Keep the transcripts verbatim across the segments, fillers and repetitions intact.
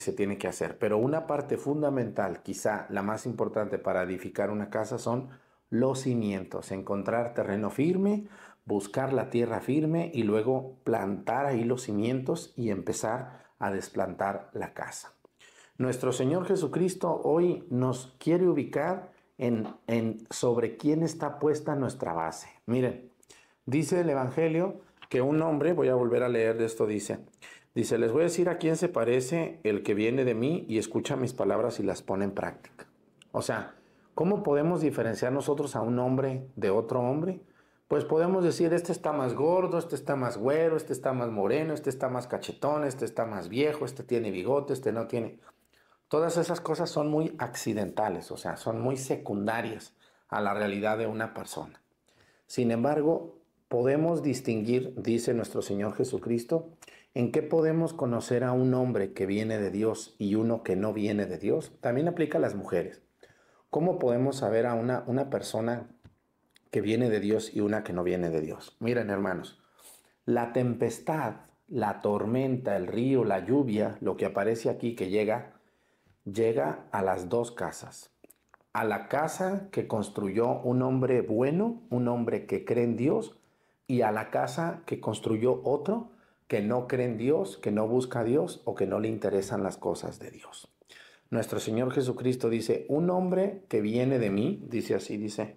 se tiene que hacer. Pero una parte fundamental, quizá la más importante para edificar una casa, son los cimientos. Encontrar terreno firme, buscar la tierra firme y luego plantar ahí los cimientos y empezar a desplantar la casa. Nuestro Señor Jesucristo hoy nos quiere ubicar en, en sobre quién está puesta nuestra base. Miren, dice el Evangelio que un hombre, voy a volver a leer de esto, dice, dice, les voy a decir a quién se parece el que viene de mí y escucha mis palabras y las pone en práctica. O sea, ¿cómo podemos diferenciar nosotros a un hombre de otro hombre? Pues podemos decir, este está más gordo, este está más güero, este está más moreno, este está más cachetón, este está más viejo, este tiene bigote, este no tiene. Todas esas cosas son muy accidentales, o sea, son muy secundarias a la realidad de una persona. Sin embargo, podemos distinguir, dice nuestro Señor Jesucristo, en qué podemos conocer a un hombre que viene de Dios y uno que no viene de Dios. También aplica a las mujeres. ¿Cómo podemos saber a una, una persona que viene de Dios y una que no viene de Dios? Miren, hermanos, la tempestad, la tormenta, el río, la lluvia, lo que aparece aquí que llega, llega a las dos casas. A la casa que construyó un hombre bueno, un hombre que cree en Dios, y a la casa que construyó otro que no cree en Dios, que no busca a Dios o que no le interesan las cosas de Dios. Nuestro Señor Jesucristo dice, un hombre que viene de mí, dice así, dice,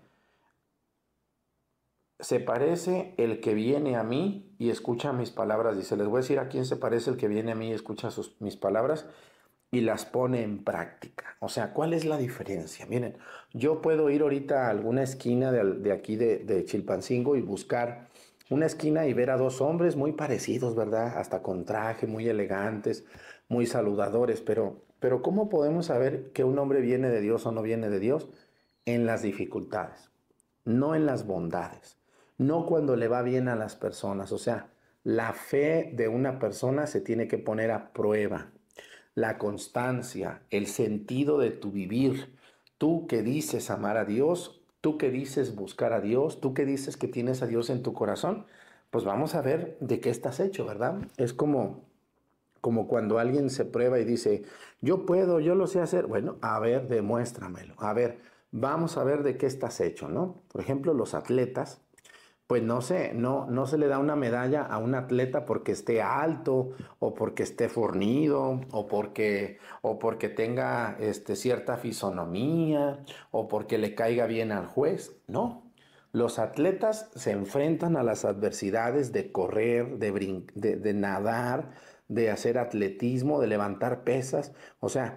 se parece el que viene a mí y escucha mis palabras. Dice, les voy a decir a quién se parece el que viene a mí y escucha sus, mis palabras y las pone en práctica. O sea, ¿cuál es la diferencia? Miren, yo puedo ir ahorita a alguna esquina de, de aquí de, de Chilpancingo y buscar una esquina y ver a dos hombres muy parecidos, ¿verdad? Hasta con traje, muy elegantes, muy saludadores. Pero, pero ¿cómo podemos saber que un hombre viene de Dios o no viene de Dios? En las dificultades, no en las bondades, no cuando le va bien a las personas. O sea, la fe de una persona se tiene que poner a prueba. La constancia, el sentido de tu vivir. Tú que dices amar a Dios, tú que dices buscar a Dios, tú que dices que tienes a Dios en tu corazón, pues vamos a ver de qué estás hecho, ¿verdad? Es como, como cuando alguien se prueba y dice, yo puedo, yo lo sé hacer. Bueno, a ver, demuéstramelo. A ver, vamos a ver de qué estás hecho, ¿no? Por ejemplo, los atletas, pues no sé, no, no se le da una medalla a un atleta porque esté alto o porque esté fornido o porque, o porque tenga este, cierta fisonomía o porque le caiga bien al juez. No, los atletas se enfrentan a las adversidades de correr, de, brin de, de nadar, de hacer atletismo, de levantar pesas. O sea,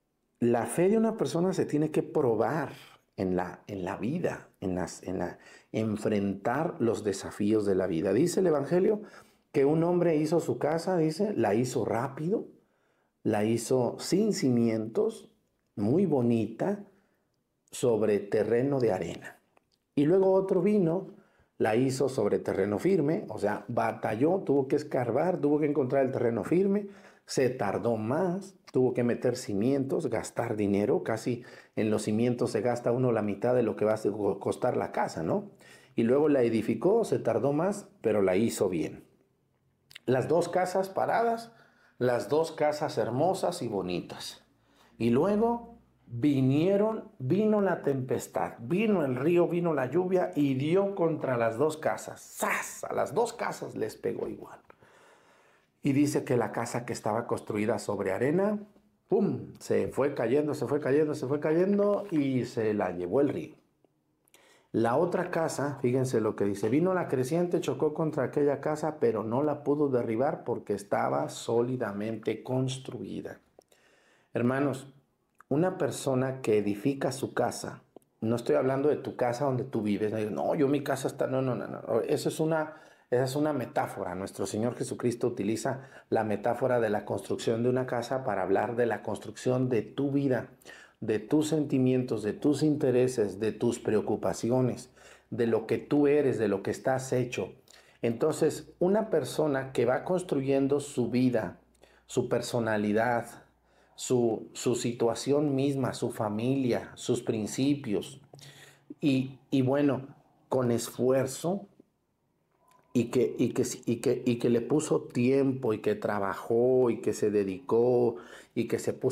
la fe de una persona se tiene que probar en la, en la vida, en las, en la, enfrentar los desafíos de la vida. Dice el Evangelio que un hombre hizo su casa, dice, la hizo rápido, la hizo sin cimientos, muy bonita, sobre terreno de arena. Y luego otro vino, la hizo sobre terreno firme, o sea, batalló, tuvo que escarbar, tuvo que encontrar el terreno firme, se tardó más, tuvo que meter cimientos, gastar dinero, casi en los cimientos se gasta uno la mitad de lo que va a costar la casa, ¿no? Y luego la edificó, se tardó más, pero la hizo bien. Las dos casas paradas, las dos casas hermosas y bonitas. Y luego vinieron, vino la tempestad, vino el río, vino la lluvia y dio contra las dos casas. ¡Zas! A las dos casas les pegó igual. Y dice que la casa que estaba construida sobre arena, ¡pum!, se fue cayendo, se fue cayendo, se fue cayendo y se la llevó el río. La otra casa, fíjense lo que dice, vino la creciente, chocó contra aquella casa, pero no la pudo derribar porque estaba sólidamente construida. Hermanos, una persona que edifica su casa, no estoy hablando de tu casa donde tú vives, no, no yo mi casa está, no, no, no, no, eso es una, esa es una metáfora. Nuestro Señor Jesucristo utiliza la metáfora de la construcción de una casa para hablar de la construcción de tu vida, de tus sentimientos, de tus intereses, de tus preocupaciones, de lo que tú eres, de lo que estás hecho. Entonces, una persona que va construyendo su vida, su personalidad, su, su situación misma, su familia, sus principios, y, y bueno, con esfuerzo, y que, y, que, y, que, y que le puso tiempo y que trabajó y que se dedicó y que se puso